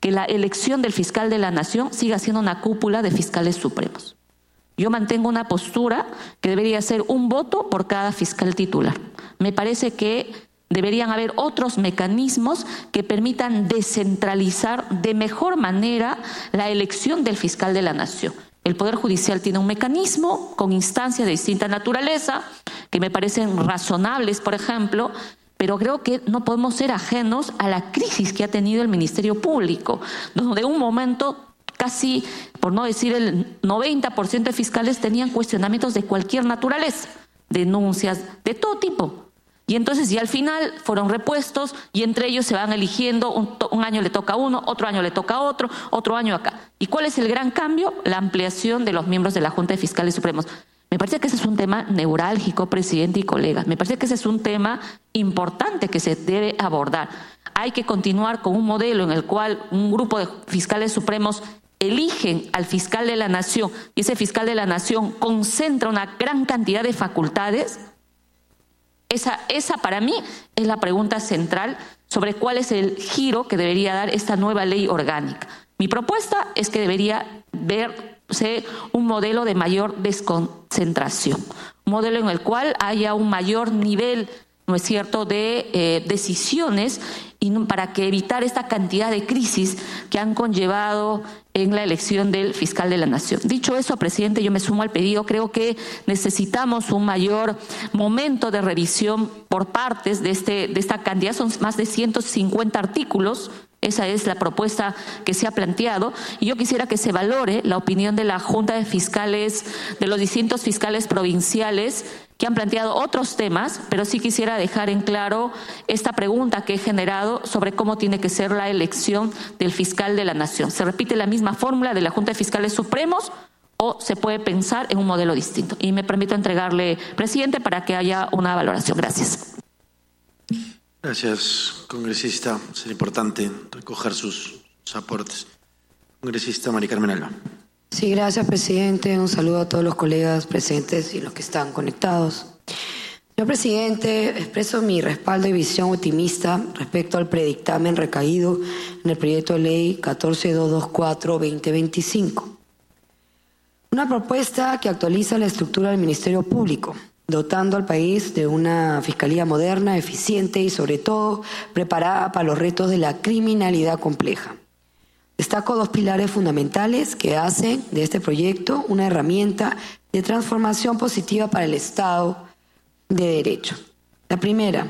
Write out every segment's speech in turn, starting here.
que la elección del fiscal de la Nación siga siendo una cúpula de fiscales supremos. Yo mantengo una postura que debería ser un voto por cada fiscal titular. Me parece que deberían haber otros mecanismos que permitan descentralizar de mejor manera la elección del fiscal de la Nación. El Poder Judicial tiene un mecanismo con instancias de distinta naturaleza que me parecen razonables, por ejemplo, pero creo que no podemos ser ajenos a la crisis que ha tenido el Ministerio Público, donde en un momento casi, por no decir el 90% de fiscales tenían cuestionamientos de cualquier naturaleza, denuncias de todo tipo. Y entonces ya al final fueron repuestos y entre ellos se van eligiendo, un año le toca a uno, otro año le toca a otro año acá. ¿Y cuál es el gran cambio? La ampliación de los miembros de la Junta de Fiscales Supremos. Me parece que ese es un tema neurálgico, presidente y colegas. Me parece que ese es un tema importante que se debe abordar. Hay que continuar con un modelo en el cual un grupo de fiscales supremos eligen al fiscal de la Nación y ese fiscal de la Nación concentra una gran cantidad de facultades. Esa para mí es la pregunta central sobre cuál es el giro que debería dar esta nueva ley orgánica. Mi propuesta es que debería verse un modelo de mayor desconcentración, un modelo en el cual haya un mayor nivel, ¿no es cierto?, de decisiones y para que evitar esta cantidad de crisis que han conllevado en la elección del fiscal de la Nación. Dicho eso, presidente, yo me sumo al pedido. Creo que necesitamos un mayor momento de revisión por partes de esta cantidad. Son más de 150 artículos. Esa es la propuesta que se ha planteado y yo quisiera que se valore la opinión de la Junta de Fiscales, de los distintos fiscales provinciales que han planteado otros temas, pero sí quisiera dejar en claro esta pregunta que he generado sobre cómo tiene que ser la elección del fiscal de la Nación. ¿Se repite la misma fórmula de la Junta de Fiscales Supremos o se puede pensar en un modelo distinto? Y me permito entregarle, presidente, para que haya una valoración. Gracias. Gracias, congresista. Será importante recoger sus aportes. Congresista Mari Carmen Alba. Sí, gracias, presidente. Un saludo a todos los colegas presentes y los que están conectados. Señor presidente, expreso mi respaldo y visión optimista respecto al predictamen recaído en el proyecto de ley 14224-2025. Una propuesta que actualiza la estructura del Ministerio Público, dotando al país de una fiscalía moderna, eficiente y, sobre todo, preparada para los retos de la criminalidad compleja. Destaco dos pilares fundamentales que hacen de este proyecto una herramienta de transformación positiva para el Estado de Derecho. La primera,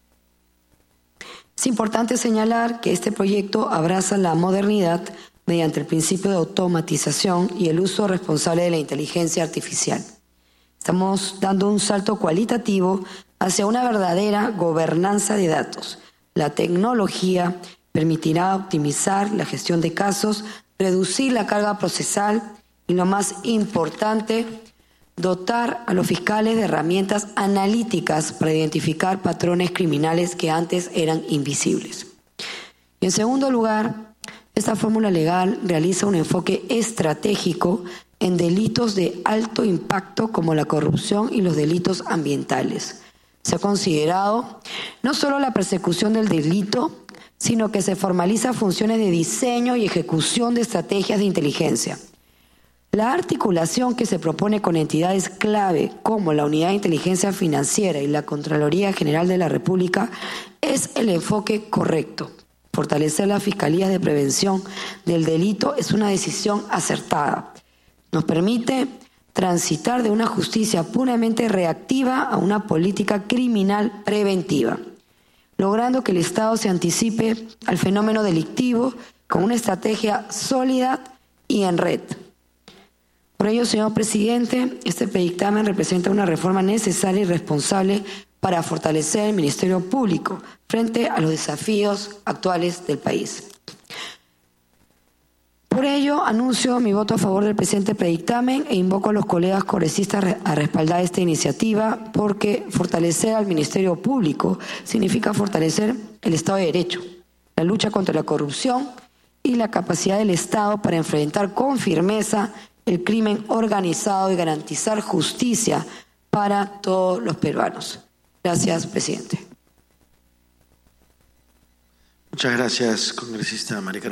es importante señalar que este proyecto abraza la modernidad mediante el principio de automatización y el uso responsable de la inteligencia artificial. Estamos dando un salto cualitativo hacia una verdadera gobernanza de datos. La tecnología permitirá optimizar la gestión de casos, reducir la carga procesal y, lo más importante, dotar a los fiscales de herramientas analíticas para identificar patrones criminales que antes eran invisibles. Y en segundo lugar, esta fórmula legal realiza un enfoque estratégico en delitos de alto impacto como la corrupción y los delitos ambientales. Se ha considerado no solo la persecución del delito, sino que se formaliza funciones de diseño y ejecución de estrategias de inteligencia. La articulación que se propone con entidades clave como la Unidad de Inteligencia Financiera y la Contraloría General de la República es el enfoque correcto. Fortalecer las fiscalías de prevención del delito es una decisión acertada. Nos permite transitar de una justicia puramente reactiva a una política criminal preventiva, logrando que el Estado se anticipe al fenómeno delictivo con una estrategia sólida y en red. Por ello, señor presidente, este dictamen representa una reforma necesaria y responsable para fortalecer el Ministerio Público frente a los desafíos actuales del país. Por ello, anuncio mi voto a favor del presente predictamen e invoco a los colegas congresistas a respaldar esta iniciativa, porque fortalecer al Ministerio Público significa fortalecer el Estado de Derecho, la lucha contra la corrupción y la capacidad del Estado para enfrentar con firmeza el crimen organizado y garantizar justicia para todos los peruanos. Gracias, presidente. Muchas gracias, congresista Mari Carmen.